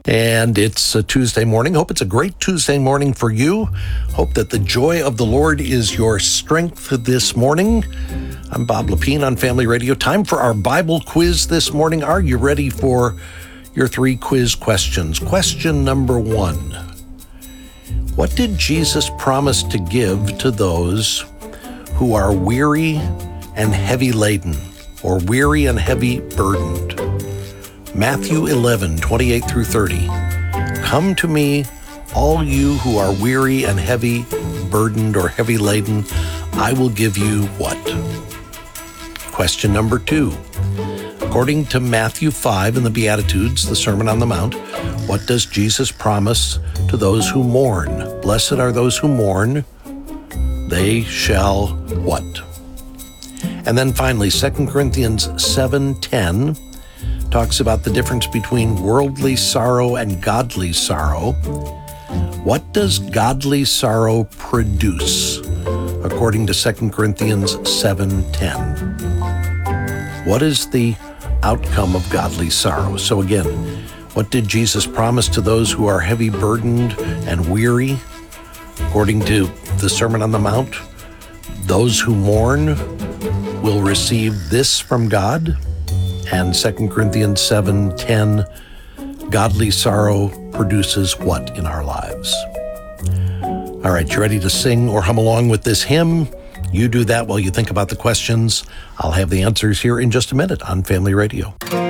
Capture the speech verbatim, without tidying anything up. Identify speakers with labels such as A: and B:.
A: And it's a Tuesday morning. Hope it's a great Tuesday morning for you. Hope that the joy of the Lord is your strength this morning. I'm Bob Lepine on Family Radio. Time for our Bible quiz this morning. Are you ready for your three quiz questions? Question number one. What did Jesus promise to give to those who are weary and heavy laden, or weary and heavy burdened? Matthew eleven, twenty-eight through thirty. Come to me, all you who are weary and heavy burdened or heavy laden, I will give you what? Question number two. According to Matthew five in the Beatitudes, the Sermon on the Mount, what does Jesus promise to those who mourn? Blessed are those who mourn. They shall what? And then finally, Second Corinthians seven ten talks about the difference between worldly sorrow and godly sorrow. What does godly sorrow produce, according to Second Corinthians seven ten? What is the outcome of godly sorrow? So again, what did Jesus promise to those who are heavy burdened and weary? According to the Sermon on the Mount, those who mourn will receive this from God. And Second Corinthians seven ten, godly sorrow produces what in our lives? All right, you ready to sing or hum along with this hymn? You do that while you think about the questions. I'll have the answers here in just a minute on Family Radio.